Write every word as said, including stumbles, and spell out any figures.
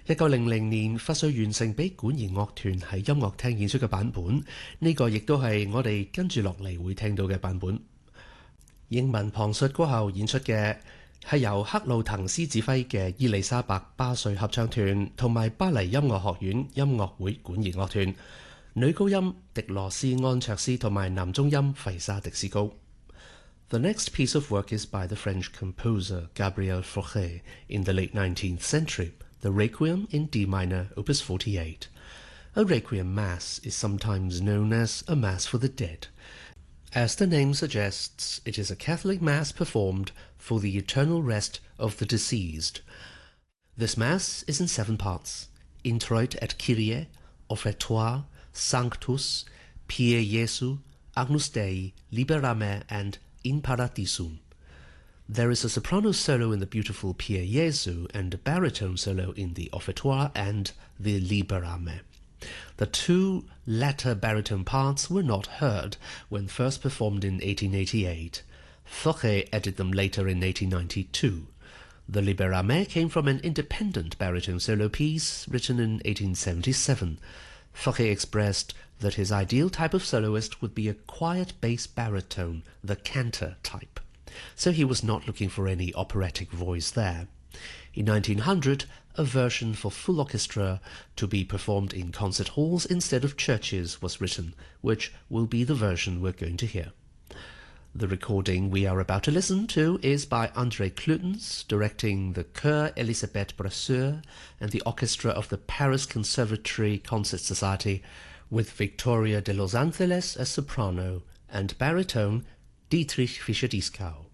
一九零零年發瑞完成俾管弦樂團喺音樂廳演出嘅版本，呢、這個亦都係我哋跟住落嚟會聽到嘅版本。英文旁述過後演出嘅係由克魯滕斯指揮嘅伊麗莎白巴瑞合唱團同埋巴黎音樂學院音樂會管弦樂團，女高音迪羅斯安卓斯同埋男中音費沙迪斯高。The next piece of work is by the French composer Gabriel Fauré in the late nineteenth century, the Requiem in D minor, Opus forty-eight. A Requiem Mass is sometimes known as a Mass for the Dead. As the name suggests, it is a Catholic Mass performed for the eternal rest of the deceased. This Mass is in seven parts: Introit et Kyrie, Offertoire, Sanctus, Pie Jesu, Agnus Dei, Libera Me, and In Paradisum. There is a soprano solo in the beautiful Pie Jesu and a baritone solo in the Offertoire and the Libera Me. The two latter baritone parts were not heard when first performed in eighteen eighty-eight. Fauré added them later in eighteen ninety-two. The Libera Me came from an independent baritone solo piece written in eighteen seventy-seven. Fauré expressed that his ideal type of soloist would be a quiet bass baritone, the cantor type. So he was not looking for any operatic voice there. In nineteen hundred, a version for full orchestra to be performed in concert halls instead of churches was written, which will be the version we're going to hear. The recording we are about to listen to is by André Cloutens, directing the Chœur Elisabeth Brasseur and the orchestra of the Paris Conservatory Concert Society, with Victoria de Los Angeles as soprano and baritone Dietrich Fischer-Dieskau.